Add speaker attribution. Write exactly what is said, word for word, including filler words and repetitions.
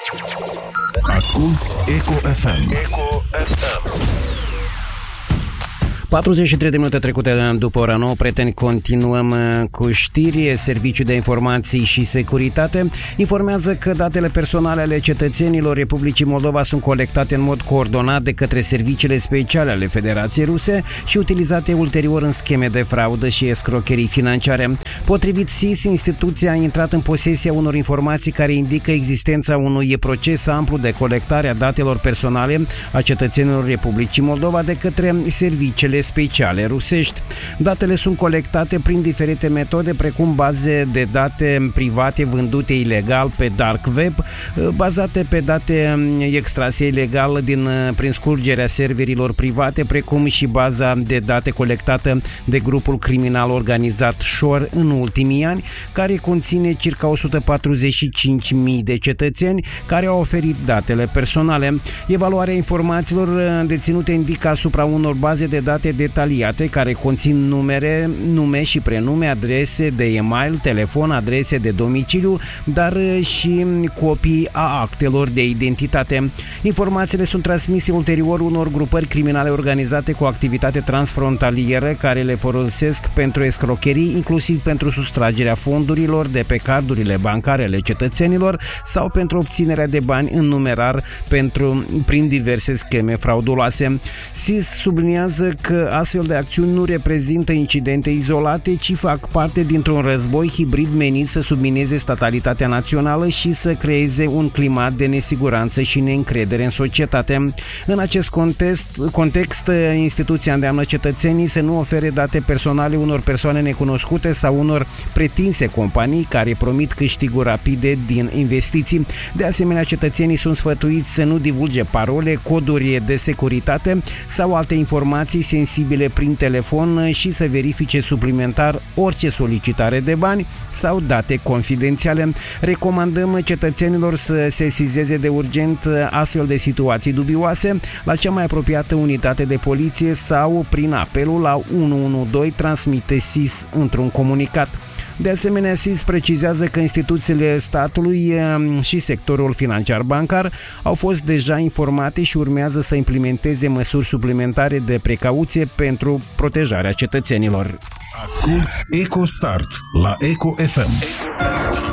Speaker 1: Asculți Eco F M. Eco F M.
Speaker 2: patruzeci și trei de minute trecute după ora nouă, prieteni, continuăm cu știri. Serviciul de Informații și Securitate informează că datele personale ale cetățenilor Republicii Moldova sunt colectate în mod coordonat de către serviciile speciale ale Federației Ruse și utilizate ulterior în scheme de fraudă și escrocherii financiare. Potrivit S I S, instituția a intrat în posesia unor informații care indică existența unui proces amplu de colectare a datelor personale a cetățenilor Republicii Moldova de către serviciile speciale rusești. Datele sunt colectate prin diferite metode, precum baze de date private vândute ilegal pe dark web, bazate pe date extrase ilegal din, prin scurgerea serverilor private, precum și baza de date colectată de grupul criminal organizat Shore în ultimii ani, care conține circa o sută patruzeci și cinci mii de cetățeni care au oferit datele personale. Evaluarea informațiilor deținute indică asupra unor baze de date detaliate care conțin numere, nume și prenume, adrese de e-mail, telefon, adrese de domiciliu, dar și copii a actelor de identitate. Informațiile sunt transmise ulterior unor grupări criminale organizate cu activitate transfrontalieră care le folosesc pentru escrocherii, inclusiv pentru sustragerea fondurilor de pe cardurile bancare ale cetățenilor sau pentru obținerea de bani în numerar pentru, prin diverse scheme frauduloase. S I S subliniază că astfel de acțiuni nu reprezintă incidente izolate, ci fac parte dintr-un război hibrid menit să submineze statalitatea națională și să creeze un climat de nesiguranță și neîncredere în societate. În acest context, context, instituția îndeamnă cetățenii să nu ofere date personale unor persoane necunoscute sau unor pretinse companii care promit câștiguri rapide din investiții. De asemenea, cetățenii sunt sfătuiți să nu divulge parole, coduri de securitate sau alte informații sensibile prin telefon și să verifice suplimentar orice solicitare de bani sau date confidențiale. Recomandăm cetățenilor să se sesizeze de urgent astfel de situații dubioase la cea mai apropiată unitate de poliție sau prin apelul la unu unu doi, transmite S I S într-un comunicat. De asemenea, S I S precizează că instituțiile statului și sectorul financiar bancar au fost deja informate și urmează să implementeze măsuri suplimentare de precauție pentru protejarea cetățenilor.
Speaker 1: Asculți EcoStart la Eco F M. Eco F M.